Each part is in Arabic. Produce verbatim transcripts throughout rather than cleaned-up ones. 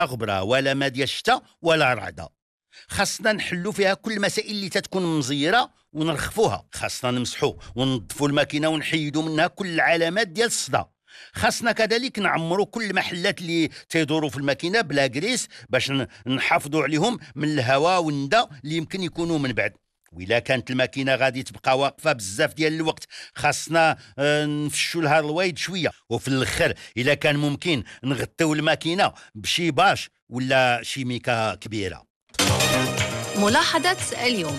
غبرة ولا ما ديال الشتاء ولا رعدة. خاصنا نحلو فيها كل المسائل اللي تتكون مزيرة ونرخفوها. خاصنا نمسحو وننظفوا الماكينة ونحيدوا منها كل العلامات ديال الصدى. خاصنا كذلك نعمروا كل المحلات اللي تيدوروا في الماكينة بلا كريس باش نحافظوا عليهم من الهواء والندى اللي يمكن يكونوا من بعد. وإلا كانت الماكينة غادي تبقى واقفة بزاف ديال الوقت خاصنا اه نفشوا لها الوايد شوية. وفي الآخر إلا كان ممكن نغطيو الماكينة بشي باش ولا شي ميكا كبيرة. ملاحظة اليوم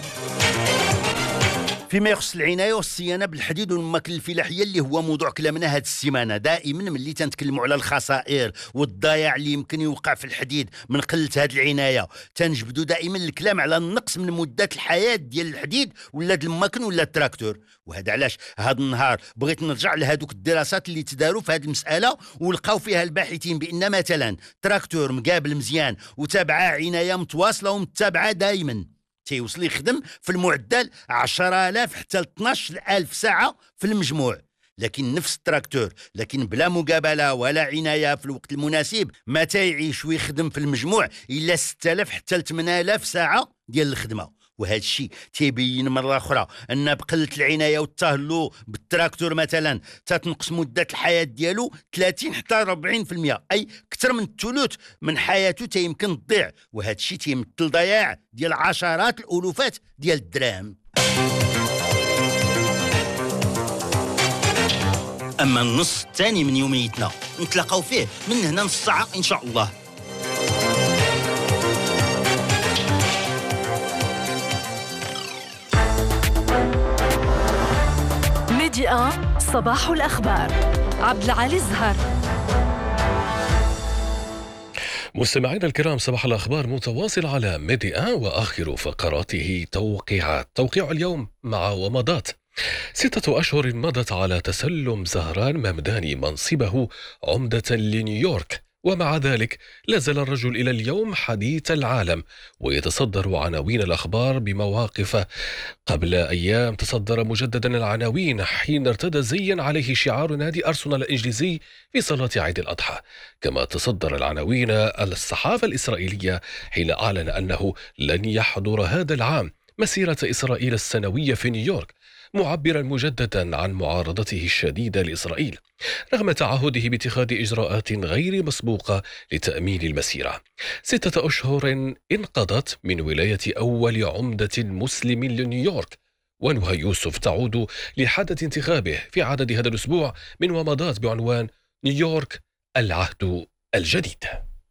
فيما يخص العناية والصيانة بالحديد والماكل الفلاحية اللي هو موضوع كلامنا هاد السيمانة. دائما ملي تنتكلموا على الخسائر والضياع اللي يمكن يوقع في الحديد من قلة هاد العناية، تنجبدوا دائما الكلام على النقص من مدة الحياة ديال الحديد ولا د الماكن ولا التراكتور. وهذا علاش هاد النهار بغيت نرجع لهادوك الدراسات اللي تداروا في هاد المسألة ولقاو فيها الباحثين بأن مثلا تراكتور مقابل مزيان وتابعه عناية متواصلة ومتابعة دائما تيوصل يخدم في المعدل عشرة آلاف حتى اثناش ألف ساعة في المجموع. لكن نفس التراكتور لكن بلا مقابلة ولا عناية في الوقت المناسب ما تيعيش ويخدم في المجموع إلا ستة آلاف حتى ثمانية آلاف ساعة ديال الخدمة. وهذا الشيء تيبين مرة أخرى أن بقلة العناية والتهلو بالتراكتور مثلا تتنقص مدة الحياة ديالو ثلاثين حتى أربعين بالمئة، أي أكثر من الثلث من حياته تيمكن تضيع. وهذا الشيء تيمثل ضياع ديال عشرات الألوفات ديال الدراهم. أما النص الثاني من يوميتنا نتلاقاو فيه من هنا نص ساعة إن شاء الله. ميديا صباح الأخبار عبد العالي الزهر. مستمعينا الكرام، صباح الأخبار متواصل على ميديا وآخر فقراته توقيعات. توقيع اليوم مع ومضات. ستة أشهر مضت على تسلم زهران ممداني منصبه عمدة لنيويورك، ومع ذلك لازال الرجل إلى اليوم حديث العالم ويتصدر عناوين الأخبار بمواقف. قبل أيام تصدر مجددا العناوين حين ارتدى زيا عليه شعار نادي أرسنال الإنجليزي في صلاة عيد الأضحى. كما تصدر العناوين الصحافة الإسرائيلية حين أعلن أنه لن يحضر هذا العام مسيرة إسرائيل السنوية في نيويورك، معبرا مجددا عن معارضته الشديدة لإسرائيل رغم تعهده باتخاذ إجراءات غير مسبوقة لتأمين المسيرة. ستة أشهر انقضت من ولاية أول عمدة مسلم لنيويورك، ونهى يوسف تعود لحدث انتخابه في عدد هذا الأسبوع من ومضات بعنوان نيويورك العهد الجديد.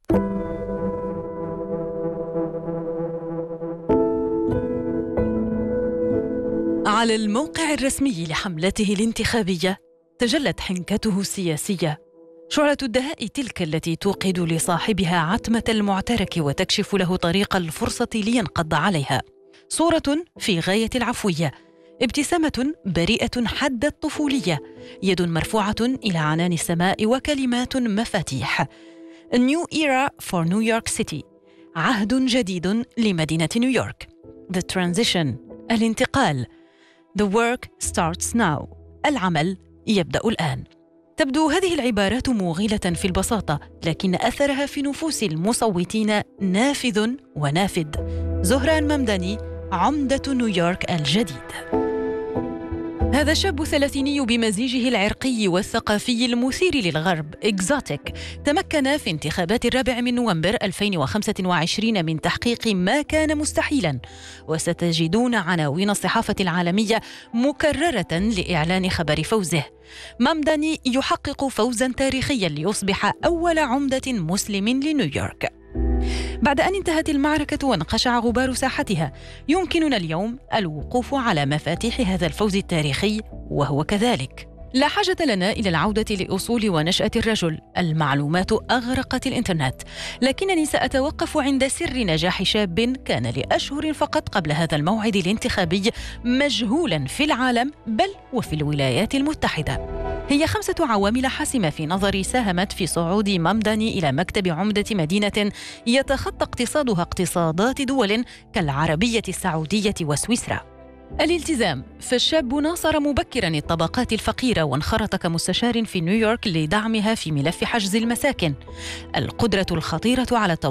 على الموقع الرسمي لحملته الانتخابية تجلت حنكته السياسية، شعلة الدهاء تلك التي توقد لصاحبها عتمة المعترك وتكشف له طريق الفرصة لينقض عليها. صورة في غاية العفوية، ابتسامة بريئة حد الطفولية، يد مرفوعة إلى عنان السماء وكلمات مفاتيح. A new era for New York City، عهد جديد لمدينة نيويورك. The transition، الانتقال. The work starts now، العمل يبدأ الآن. تبدو هذه العبارات موغلة في البساطة، لكن أثرها في نفوس المصوتين نافذ ونافذ. زهران ممداني عمدة نيويورك الجديد. هذا الشاب الثلاثيني بمزيجه العرقي والثقافي المثير للغرب إكزوتيك تمكن في انتخابات الرابع من نوفمبر ألفين وخمسة وعشرين من تحقيق ما كان مستحيلاً، وستجدون عناوين الصحافة العالمية مكررة لإعلان خبر فوزه. ممداني يحقق فوزاً تاريخياً ليصبح أول عمدة مسلم لنيويورك. بعد أن انتهت المعركة وانقشع غبار ساحتها، يمكننا اليوم الوقوف على مفاتيح هذا الفوز التاريخي، وهو كذلك. لا حاجة لنا إلى العودة لأصول ونشأة الرجل، المعلومات أغرقت الإنترنت، لكنني سأتوقف عند سر نجاح شاب كان لأشهر فقط قبل هذا الموعد الانتخابي مجهولا في العالم بل وفي الولايات المتحدة. هي خمسة عوامل حاسمة في نظري ساهمت في صعود ممداني إلى مكتب عمدة مدينة يتخطى اقتصادها اقتصادات دول كالعربية السعودية وسويسرا. الالتزام، فالشاب ناصر مبكراً الطبقات الفقيرة وانخرط كمستشار في نيويورك لدعمها في ملف حجز المساكن. القدرة الخطيرة على